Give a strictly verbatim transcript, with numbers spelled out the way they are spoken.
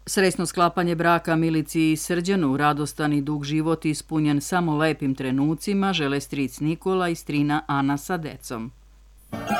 Srećno sklapanje braka Milici i Srđanu, radostan i dug život ispunjen samo lepim trenucima, žele stric Nikola i strina Ana sa decom.